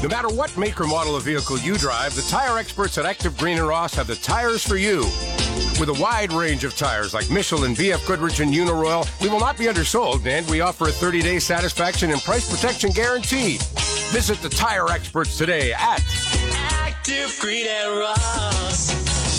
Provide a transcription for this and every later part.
No matter what make or model of vehicle you drive, the tire experts at Active Green and Ross have the tires for you. With a wide range of tires like Michelin, BF Goodrich, and Uniroyal, we will not be undersold, and we offer a 30-day satisfaction and price protection guarantee. Visit the tire experts today at Active Green and Ross.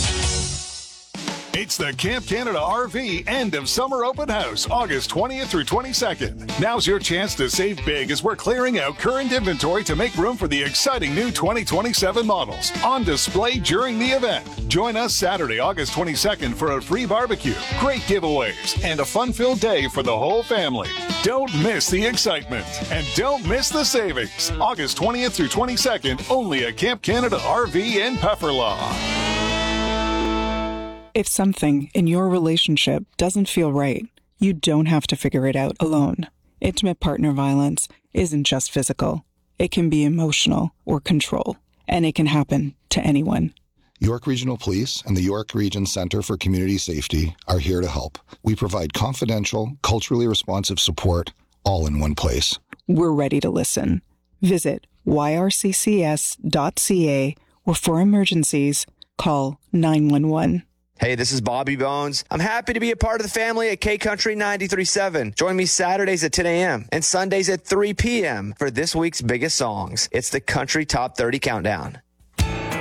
It's the Camp Canada RV End of Summer Open House, August 20th through 22nd. Now's your chance to save big as we're clearing out current inventory to make room for the exciting new 2027 models on display during the event. Join us Saturday, August 22nd for a free barbecue, great giveaways, and a fun-filled day for the whole family. Don't miss the excitement and don't miss the savings. August 20th through 22nd, only at Camp Canada RV in Pefferlaw. If something in your relationship doesn't feel right, you don't have to figure it out alone. Intimate partner violence isn't just physical. It can be emotional or control, and it can happen to anyone. York Regional Police and the York Region Centre for Community Safety are here to help. We provide confidential, culturally responsive support all in one place. We're ready to listen. Visit yrccs.ca or for emergencies, call 911. Hey, this is Bobby Bones. I'm happy to be a part of the family at K-Country 93.7. Join me Saturdays at 10 a.m. and Sundays at 3 p.m. for this week's biggest songs. It's the Country Top 30 Countdown.